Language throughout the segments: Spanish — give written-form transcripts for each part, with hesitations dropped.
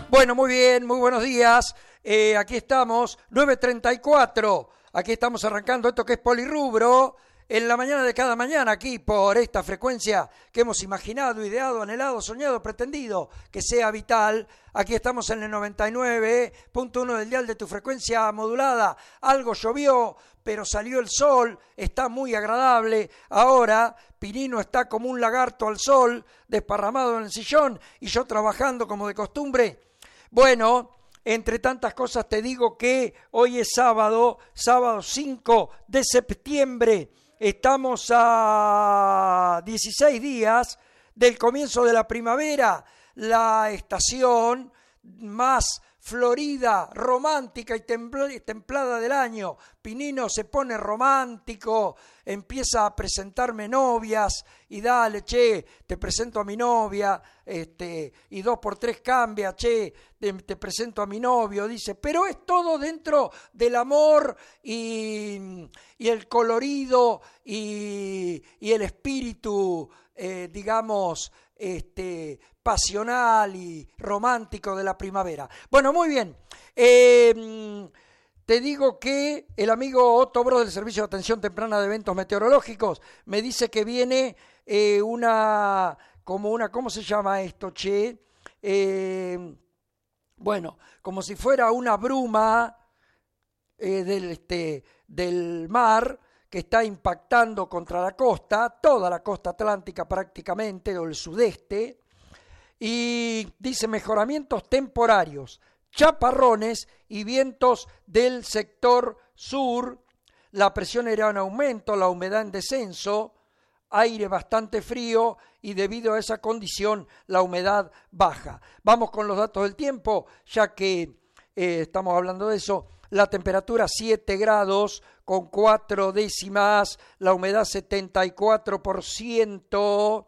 Bueno, muy bien, muy buenos días. Aquí estamos, 9:34. Aquí estamos arrancando esto que es Polirrubro, en la mañana de cada mañana, aquí por esta frecuencia que hemos imaginado, ideado, anhelado, soñado, pretendido que sea vital. Aquí estamos en el 99.1 del dial de tu frecuencia modulada. Algo llovió, pero salió el sol, está muy agradable. Ahora Pinino está como un lagarto al sol, desparramado en el sillón, y yo trabajando como de costumbre. Bueno, entre tantas cosas te digo que hoy es sábado 5 de septiembre. Estamos a 16 días del comienzo de la primavera, la estación más florida, romántica y templada del año. Pinino se pone romántico, empieza a presentarme novias y dale, che, te presento a mi novia, y 2 por 3 cambia, che, te presento a mi novio, dice, pero es todo dentro del amor y el colorido y el espíritu, digamos, pasional y romántico de la primavera. Bueno, muy bien. Te digo que el amigo Otto Bro del Servicio de Atención Temprana de Eventos Meteorológicos me dice que viene ¿cómo se llama esto, che? Bueno, como si fuera una bruma del mar que está impactando contra la costa, toda la costa atlántica prácticamente, o el sudeste, y dice mejoramientos temporarios, chaparrones y vientos del sector sur, la presión aérea en aumento, la humedad en descenso, aire bastante frío y debido a esa condición la humedad baja. Vamos con los datos del tiempo, ya que estamos hablando de eso. La temperatura 7 grados con 4 décimas, la humedad 74%,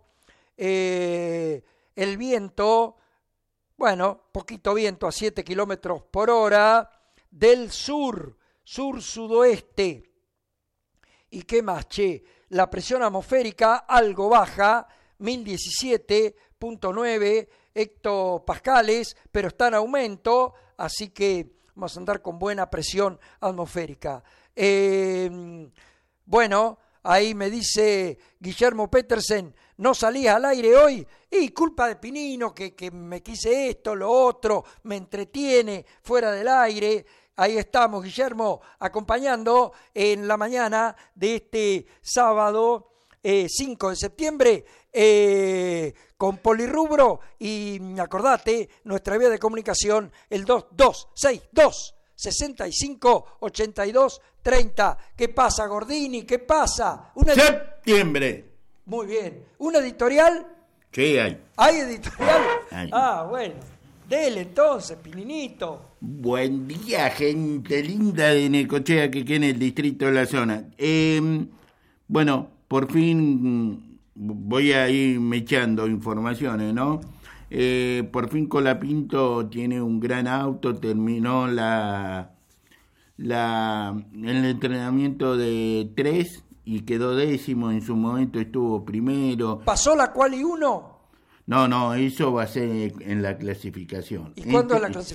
el viento, bueno, poquito viento a 7 kilómetros por hora, del sur-sudoeste. ¿Y qué más, che? La presión atmosférica algo baja, 1017.9 hectopascales, pero está en aumento, así que vamos a andar con buena presión atmosférica. Bueno, ahí me dice Guillermo Petersen, ¿no salías al aire hoy? Y culpa de Pinino, que me quise esto, lo otro, me entretiene fuera del aire. Ahí estamos, Guillermo, acompañando en la mañana de este sábado 5 de septiembre con Polirrubro. Y acordate, nuestra vía de comunicación, el 2262 65 82 30. ¿Qué pasa, Gordini? ¿Qué pasa? Septiembre. Muy bien. ¿Un editorial? Sí, hay. ¿Hay editorial? Hay. Ah, bueno. Dele entonces, Pininito. Buen día, gente linda de Necochea, que queda en el distrito de la zona. Bueno, por fin voy a ir mechando informaciones, ¿no? Por fin Colapinto tiene un gran auto, terminó el entrenamiento de 3 y quedó 10º, en su momento estuvo primero. ¿Pasó la quali 1? No, eso va a ser en la clasificación. ¿Y cuándo es la clasificación?